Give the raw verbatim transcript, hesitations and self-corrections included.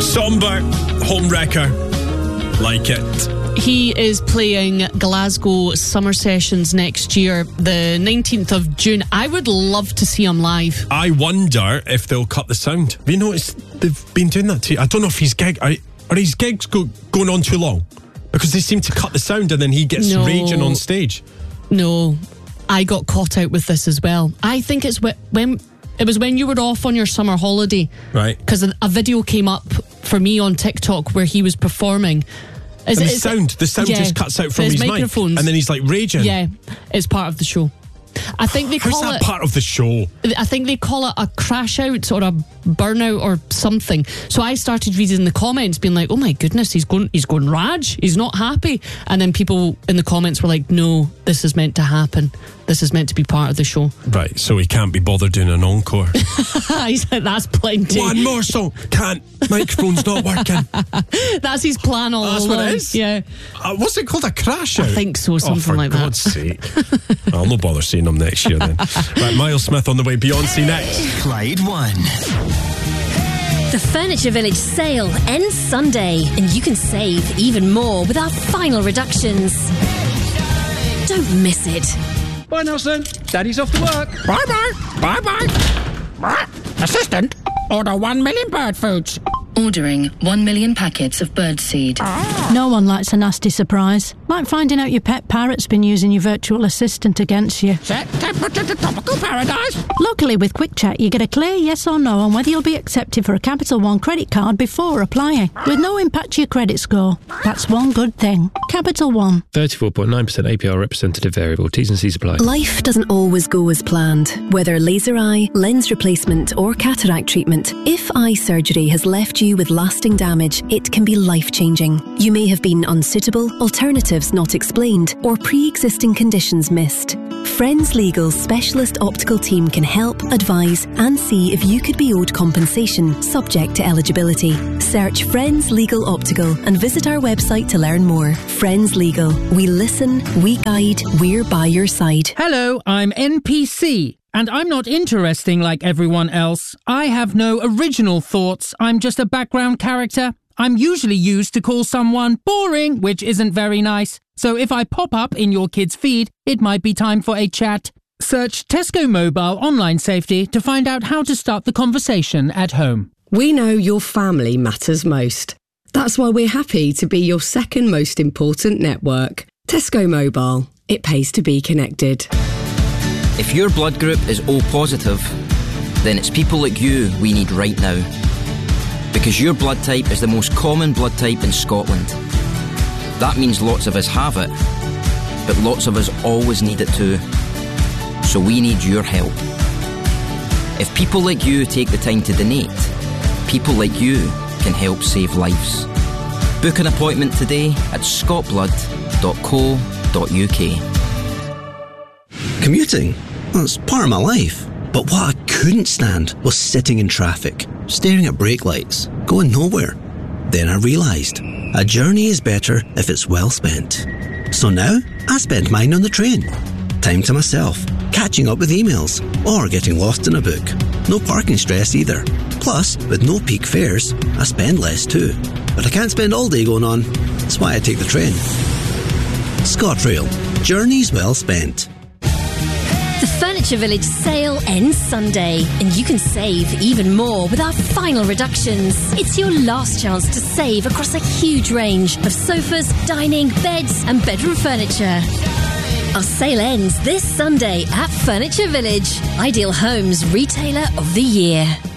Somber, home wrecker. Like it. He is playing Glasgow Summer Sessions next year, the nineteenth of June. I would love to see him live. I wonder if they'll cut the sound. Have you noticed they've been doing that too? I don't know if his gig are, are his gigs go, going on too long, because they seem to cut the sound and then he gets no. raging on stage. No, I got caught out with this as well. I think it's wh- when it was when you were off on your summer holiday, right? Because a, a video came up for me on TikTok where he was performing. Is and it, the is sound, it, the sound yeah, just cuts out from his, his mic, microphones, and then he's like raging. Yeah, it's part of the show. I think they How's call that it part of the show. I think they call it a crash out or a burnout or something. So I started reading the comments, being like, "Oh my goodness, he's going, he's going rage. He's not happy." And then people in the comments were like, "No, this is meant to happen. This is meant to be part of the show." Right, so he can't be bothered doing an encore. He's like, "That's plenty. One more song. Can't. Microphone's not working." That's his plan all That's along. what it is? Yeah. Uh, what's it called? A crash out? I think so, something oh, for like God's that. sake. I'll no bother seeing him next year then. Right, Miles Smith on the way. Beyonce next. Clyde One. The Furniture Village sale ends Sunday, and you can save even more with our final reductions. Don't miss it. Bye, Nelson. Daddy's off to work. Bye-bye. Bye-bye. Assistant, order one million bird foods. Ordering one million packets of birdseed. No one likes a nasty surprise. Like finding out your pet parrot's been using your virtual assistant against you. Set temperature to tropical paradise. Luckily, with Quick Check, you get a clear yes or no on whether you'll be accepted for a Capital One credit card before applying, with no impact to your credit score. That's one good thing. Capital One. thirty-four point nine percent A P R representative variable. T's and C's apply. Life doesn't always go as planned. Whether laser eye, lens replacement or cataract treatment, if eye surgery has left you with lasting damage, it can be life-changing. You may have been unsuitable, alternatives not explained, or pre-existing conditions missed. Friends Legal's specialist optical team can help, advise and see if you could be owed compensation subject to eligibility. Search Friends Legal Optical and visit our website to learn more. Friends Legal. We listen, we guide, we're by your side. Hello, I'm N P C. And I'm not interesting like everyone else. I have no original thoughts. I'm just a background character. I'm usually used to call someone boring, which isn't very nice. So if I pop up in your kid's feed, it might be time for a chat. Search Tesco Mobile Online Safety to find out how to start the conversation at home. We know your family matters most. That's why we're happy to be your second most important network. Tesco Mobile. It pays to be connected. If your blood group is O positive, then it's people like you we need right now. Because your blood type is the most common blood type in Scotland. That means lots of us have it, but lots of us always need it too. So we need your help. If people like you take the time to donate, people like you can help save lives. Book an appointment today at scot blood dot co dot U K. Commuting? That's part of my life. But what I couldn't stand was sitting in traffic, staring at brake lights, going nowhere. Then I realised, a journey is better if it's well spent. So now, I spend mine on the train. Time to myself, catching up with emails, or getting lost in a book. No parking stress either. Plus, with no peak fares, I spend less too. But I can't spend all day going on. That's why I take the train. ScotRail. Journeys well spent. The Furniture Village sale ends Sunday, and you can save even more with our final reductions. It's your last chance to save across a huge range of sofas, dining, beds and bedroom furniture. Our sale ends this Sunday at Furniture Village, Ideal Homes Retailer of the Year.